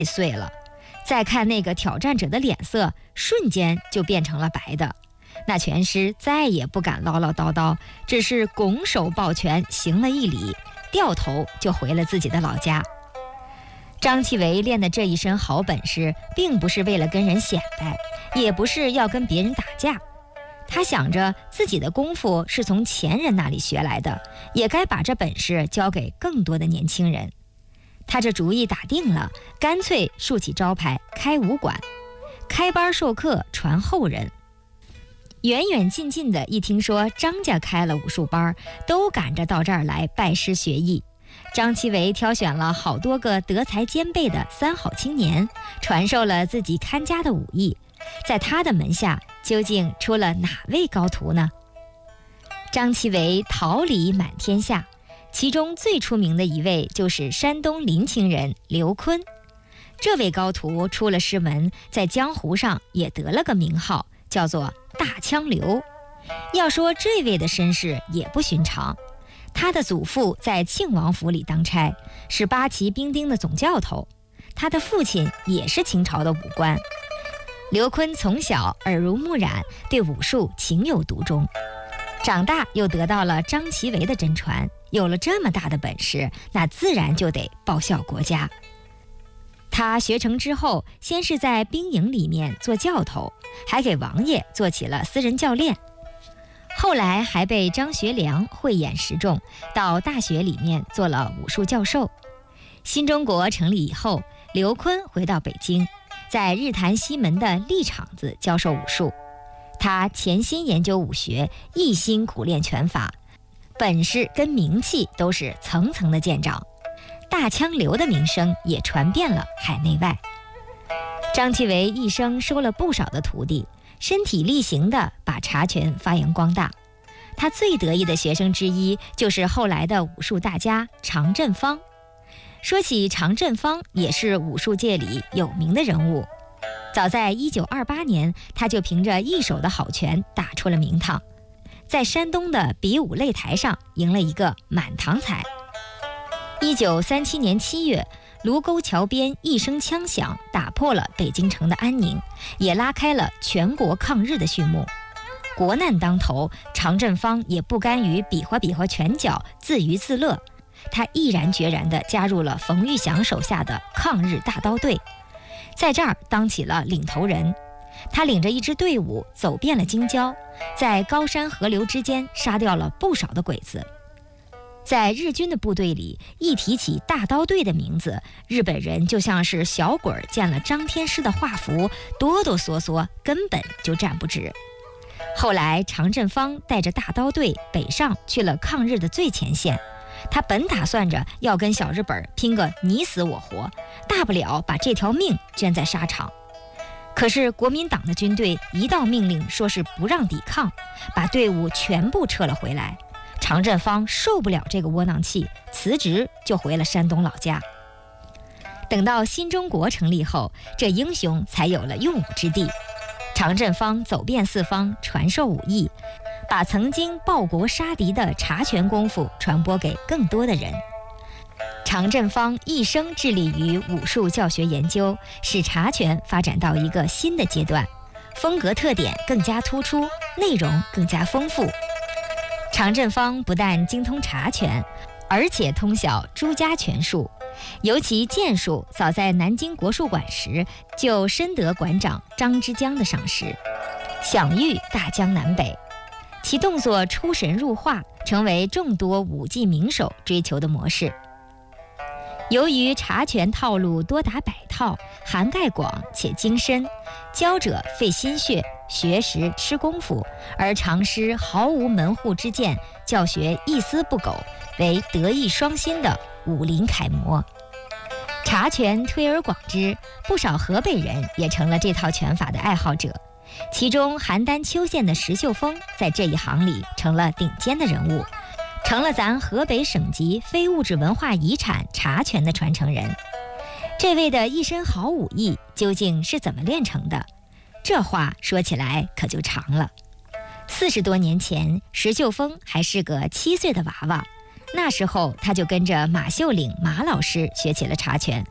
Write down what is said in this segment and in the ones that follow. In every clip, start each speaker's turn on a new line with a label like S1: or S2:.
S1: 碎了。再看那个挑战者的脸色，瞬间就变成了白的。那拳师再也不敢唠唠叨叨，只是拱手抱拳行了一礼，掉头就回了自己的老家。张其维练的这一身好本事，并不是为了跟人显摆，也不是要跟别人打架。他想着自己的功夫是从前人那里学来的，也该把这本事教给更多的年轻人。他这主意打定了，干脆竖起招牌开武馆，开班授课传后人。远远近近的一听说张家开了武术班，都赶着到这儿来拜师学艺。张其维挑选了好多个德才兼备的三好青年，传授了自己看家的武艺。在他的门下究竟出了哪位高徒呢？张其维桃李满天下，其中最出名的一位就是山东临清人刘琨。这位高徒出了师门，在江湖上也得了个名号，叫做大枪刘。要说这位的身世也不寻常，他的祖父在庆王府里当差，是八旗兵丁的总教头，他的父亲也是清朝的武官。刘琨从小耳濡目染，对武术情有独钟，长大又得到了张其维的真传，有了这么大的本事，那自然就得报效国家。他学成之后，先是在兵营里面做教头，还给王爷做起了私人教练。后来还被张学良慧眼识中，到大学里面做了武术教授。新中国成立以后，刘琨回到北京，在日坛西门的立场子教授武术。他潜心研究武学，一心苦练拳法，本事跟名气都是层层的见长。大枪刘的名声也传遍了海内外。张其维一生收了不少的徒弟，身体力行地把茶拳发扬光大。他最得意的学生之一就是后来的武术大家常振芳。说起常振芳，也是武术界里有名的人物。早在1928年，他就凭着一手的好拳打出了名堂，在山东的比武擂台上赢了一个满堂彩。1937年7月，卢沟桥边一声枪响，打破了北京城的安宁，也拉开了全国抗日的序幕。国难当头，常振芳也不甘于比划比划拳脚自娱自乐，他毅然决然地加入了冯玉祥手下的抗日大刀队，在这儿当起了领头人。他领着一支队伍走遍了京郊，在高山河流之间杀掉了不少的鬼子。在日军的部队里，一提起大刀队的名字，日本人就像是小鬼见了张天师的画符，哆哆嗦嗦，根本就站不直。后来常振芳带着大刀队北上去了抗日的最前线，他本打算着要跟小日本拼个你死我活，大不了把这条命捐在沙场。可是国民党的军队一道命令说是不让抵抗，把队伍全部撤了回来。常振芳受不了这个窝囊气，辞职就回了山东老家。等到新中国成立后，这英雄才有了用武之地。常振芳走遍四方，传授武艺，把曾经报国杀敌的茶拳功夫传播给更多的人。常振芳一生致力于武术教学研究，使茶拳发展到一个新的阶段，风格特点更加突出，内容更加丰富。常振芳不但精通茶拳，而且通晓诸家拳术，尤其剑术早在南京国术馆时就深得馆长张之江的赏识，享誉大江南北。其动作出神入化，成为众多武技名手追求的模式。由于茶拳套路多达100套，涵盖广且精深，教者费心血，学时吃功夫，而常师毫无门户之见，教学一丝不苟，为德艺双馨的武林楷模。茶拳推而广之，不少河北人也成了这套拳法的爱好者，其中邯郸邱县的石秀峰在这一行里成了顶尖的人物，成了咱河北省级非物质文化遗产茶拳的传承人。这位的一身好武艺究竟是怎么练成的？这话说起来可就长了。40多年前，石秀峰还是个7岁的娃娃，那时候他就跟着马秀岭马老师学起了茶拳。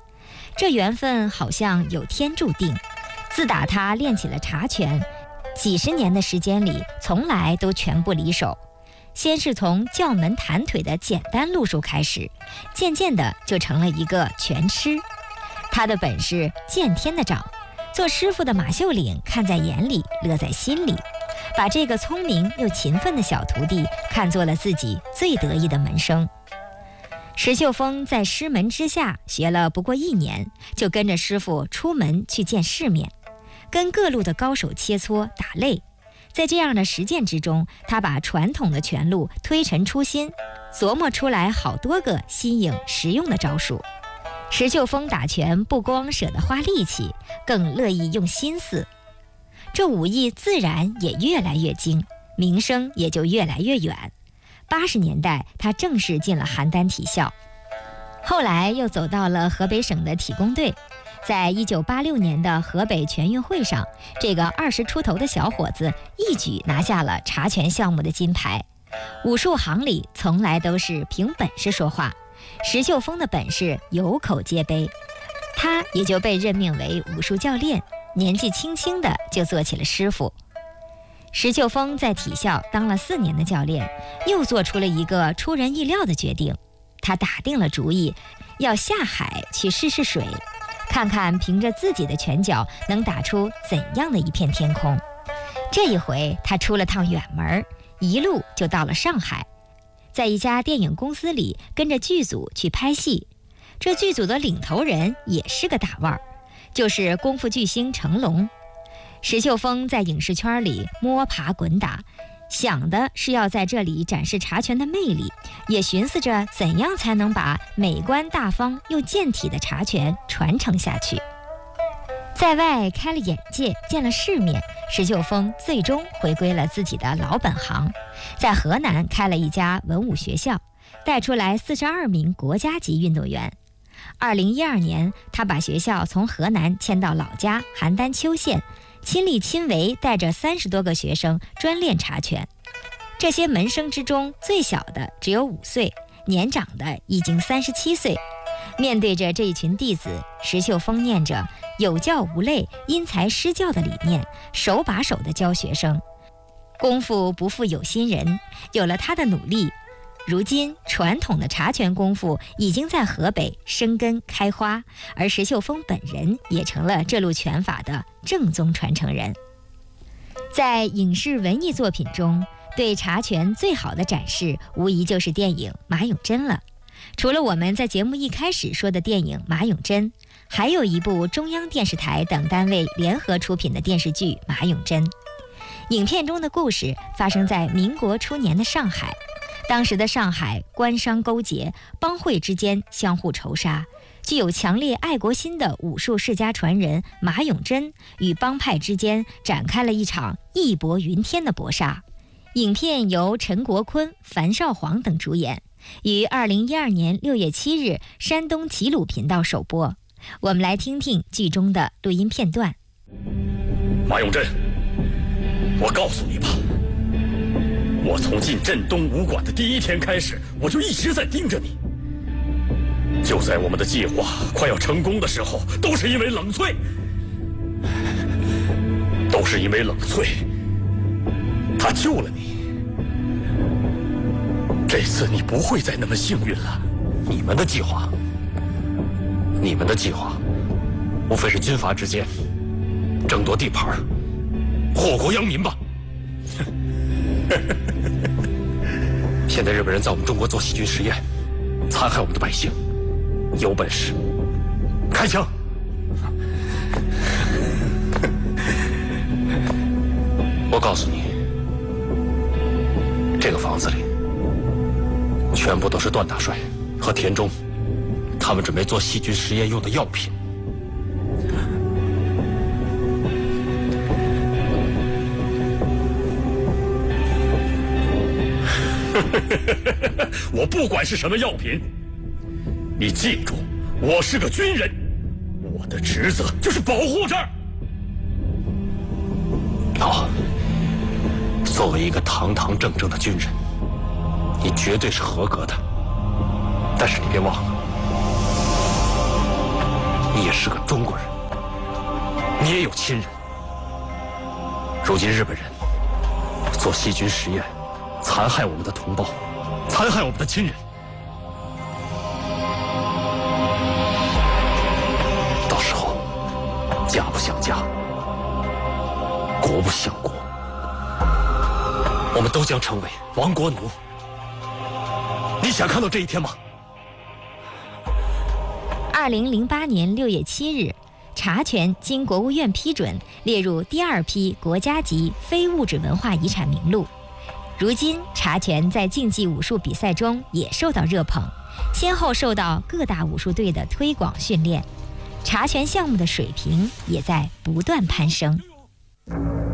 S1: 这缘分好像有天注定。自打他练起了茶拳，几十年的时间里，从来都全不离手。先是从叫门弹腿的简单路数开始，渐渐的就成了一个拳痴。他的本事见天的长，做师傅的马秀岭看在眼里，乐在心里，把这个聪明又勤奋的小徒弟看作了自己最得意的门生。石秀峰在师门之下学了不过1年，就跟着师傅出门去见世面，跟各路的高手切磋打擂。在这样的实践之中，他把传统的拳路推陈出新，琢磨出来好多个新颖实用的招数。石秀峰打拳不光舍得花力气，更乐意用心思，这武艺自然也越来越精，名声也就越来越远。80年代，他正式进了邯郸体校，后来又走到了河北省的体工队。在1986年的河北全运会上，这个20出头的小伙子一举拿下了茶拳项目的金牌。武术行里从来都是凭本事说话，石秀峰的本事有口皆碑，他也就被任命为武术教练，年纪轻轻的就做起了师傅。石秀峰在体校当了4年的教练，又做出了一个出人意料的决定，他打定了主意要下海去试试水，看看凭着自己的拳脚能打出怎样的一片天空。这一回他出了趟远门，一路就到了上海，在一家电影公司里跟着剧组去拍戏。这剧组的领头人也是个大腕儿，就是功夫巨星成龙。石秀峰在影视圈里摸爬滚打，想的是要在这里展示茶拳的魅力，也寻思着怎样才能把美观大方又健体的茶拳传承下去。在外开了眼界，见了世面，石秀峰最终回归了自己的老本行，在河南开了一家文武学校，带出来42名国家级运动员。2012年，他把学校从河南迁到老家邯郸丘县，亲力亲为带着30多个学生专练茶拳。这些门生之中，最小的只有5岁，年长的已经37岁。面对着这一群弟子，石秀峰念着有教无类、因材施教的理念，手把手地教学生。功夫不负有心人，有了他的努力，如今传统的茶拳功夫已经在河北生根开花，而石秀峰本人也成了这路拳法的正宗传承人。在影视文艺作品中，对茶拳最好的展示无疑就是电影《马永贞》了。除了我们在节目一开始说的电影《马永贞》，还有一部中央电视台等单位联合出品的电视剧《马永贞》。影片中的故事发生在民国初年的上海，当时的上海官商勾结，帮会之间相互仇杀，具有强烈爱国心的武术世家传人马永贞与帮派之间展开了一场义薄云天的搏杀。影片由陈国坤、樊少皇等主演，于2012年6月7日山东齐鲁频道首播。我们来听听剧中的录音片段。
S2: 马永贞，我告诉你吧，我从进镇东武馆的第1天开始，我就一直在盯着你。就在我们的计划快要成功的时候，都是因为冷翠，他救了你。这次你不会再那么幸运了。
S3: 你们的计划无非是军阀之间争夺地盘，祸国殃民吧。现在日本人在我们中国做细菌实验，残害我们的百姓，有本事开枪！我告诉你，这个房子里全部都是段大帅和田中他们准备做细菌实验用的药品。
S2: 我不管是什么药品，你记住，我是个军人，我的职责就是保护这儿。
S3: 好，作为一个堂堂正正的军人，你绝对是合格的。但是你别忘了， 你也是个中国人，你也有亲人。如今日本人做细菌实验，残害我们的同胞，残害我们的亲人。到时候，家不想家，国不想国，我们都将成为亡国奴。你想看到这一天吗
S1: ？2008年6月7日，茶拳经国务院批准列入第2批国家级非物质文化遗产名录。如今，茶拳在竞技武术比赛中也受到热捧，先后受到各大武术队的推广训练，茶拳项目的水平也在不断攀升。